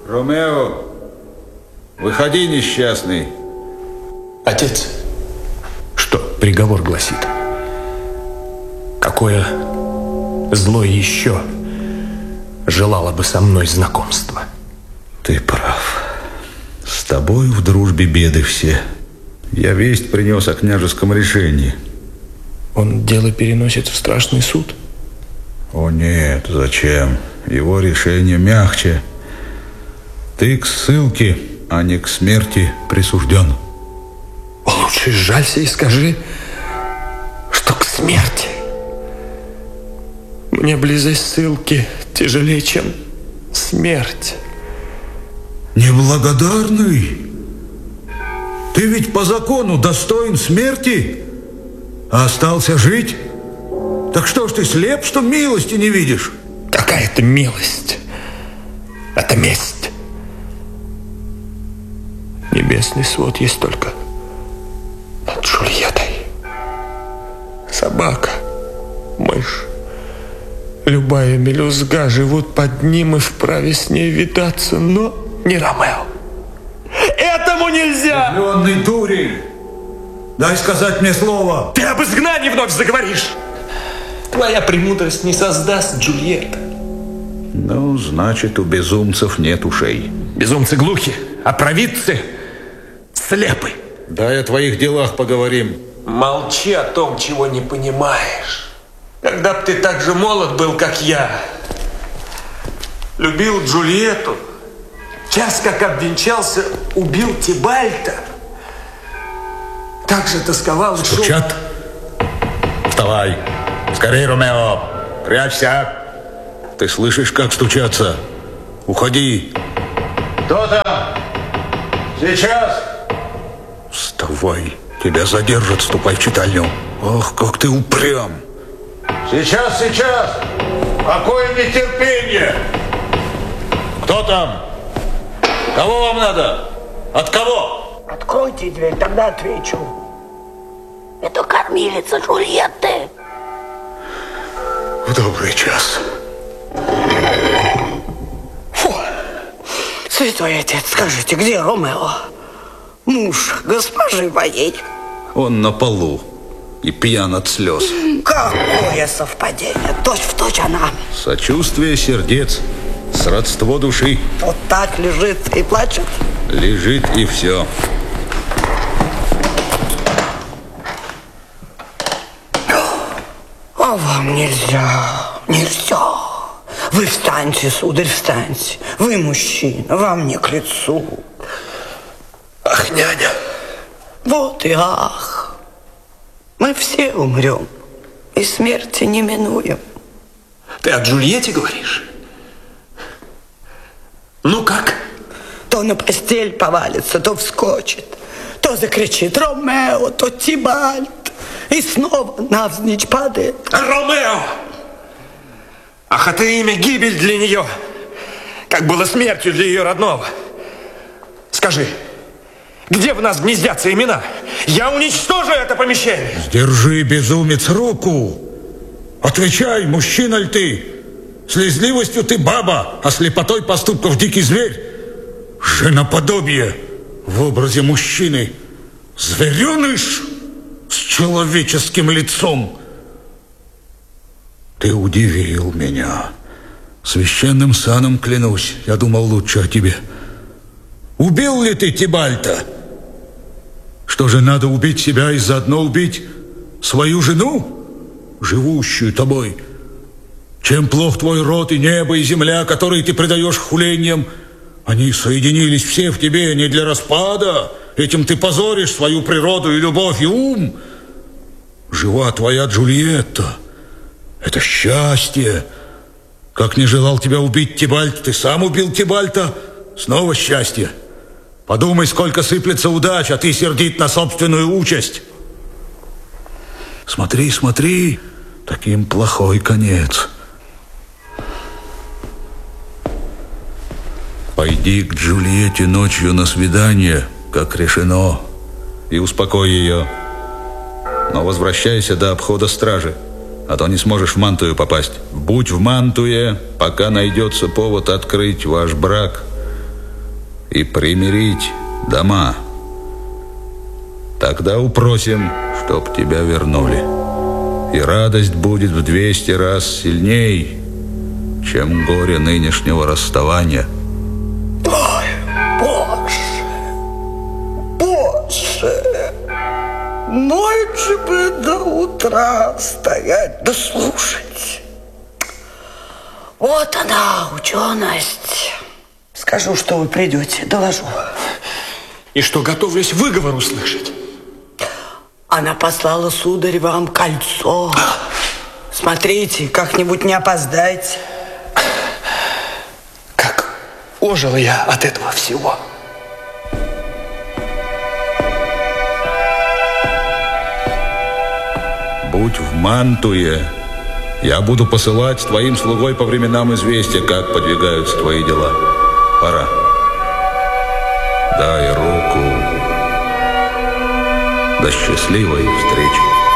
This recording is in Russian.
Ромео, выходи, несчастный. Отец, что приговор гласит? Какое зло еще желало бы со мной знакомства? Ты прав. С тобой в дружбе беды все. Я весть принес о княжеском решении. Он дело переносит в страшный суд? О нет, зачем? Его решение мягче. Ты к ссылке, а не к смерти присужден. Лучше сжалься и скажи, что к смерти. Мне близость ссылки тяжелее, чем смерть. Неблагодарный? Ты ведь по закону достоин смерти, а остался жить? Так что ж ты слеп, что милости не видишь? Какая-то милость. Это месть. Небесный свод есть только над Джульеттой. Собака, мышь, любая мелюзга живут под ним и вправе с ней витаться, но не Ромео. Этому нельзя! Влюбленный дурень! Дай сказать мне слово! Ты об изгнании вновь заговоришь! Твоя премудрость не создаст Джульетта. Ну, значит, у безумцев нет ушей. Безумцы глухи, а провидцы слепы. Дай о твоих делах поговорим. Молчи о том, чего не понимаешь. Когда б ты так же молод был, как я, любил Джульетту, час как обвенчался, убил Тибальта, так же тосковал и шел... Стучат? Вставай! Скорей, Ромео! Прячься! Ты слышишь, как стучатся? Уходи! Кто там? Сейчас! Вставай! Тебя задержат, ступай в читальню. Ох, как ты упрям! Сейчас! Какое нетерпение! Кто там? Кого вам надо? От кого? Откройте дверь, тогда отвечу. Это кормилица Джульетты. В добрый час. Фу. Святой отец, скажите, где Ромео? Муж госпожи моей. Он на полу и пьян от слез. Какое совпадение, точь в точь она. Сочувствие сердец, сродство души. Вот так лежит и плачет. Лежит и все. А вам нельзя. Вы встаньте, сударь, встаньте. Вы мужчина, вам не к лицу. Ах, няня. Вот и ах. Мы все умрем, и смерти не минуем. Ты о Джульетте говоришь? Ну как? То на постель повалится, то вскочит, то закричит Ромео, то Тибальт, и снова навзничь падает. Ромео! Ах, это имя гибель для нее, как было смертью для ее родного. Скажи, где в нас гнездятся имена? Я уничтожу это помещение. Сдержи, безумец, руку. Отвечай, мужчина ли ты? Слезливостью ты баба, а слепотой поступков дикий зверь. Женоподобие в образе мужчины. Звереныш с человеческим лицом. Ты удивил меня. Священным саном клянусь, я думал лучше о тебе. Убил ли ты Тибальта? Что же, надо убить себя и заодно убить свою жену, живущую тобой? Чем плох твой род и небо, и земля, которые ты предаешь хулениям? Они соединились все в тебе не для распада. Этим ты позоришь свою природу и любовь, и ум. Жива твоя Джульетта. Это счастье. Как не желал тебя убить Тибальт, ты сам убил Тибальта. Снова счастье. Подумай, сколько сыплется удач, а ты сердит на собственную участь. Смотри, смотри, таким плохой конец. Пойди к Джульетте ночью на свидание, как решено, и успокой ее. Но возвращайся до обхода стражи, а то не сможешь в Мантую попасть. Будь в Мантуе, пока найдется повод открыть ваш брак. и примирить дома. Тогда упросим, чтоб тебя вернули. И радость будет в 200 раз сильней, чем горе нынешнего расставания. Ой, Боже, Боже, ночь бы до утра стоять да слушать. Вот она, ученость. Скажу, что вы придете, доложу. И что готовлюсь выговор услышать. Она послала, сударь, вам кольцо. Смотрите, как-нибудь не опоздайте. Как ожил я от этого всего. Будь в Мантуе, я буду посылать твоим слугой по временам известия, как подвигаются твои дела. Пора. Дай руку. До счастливой встречи.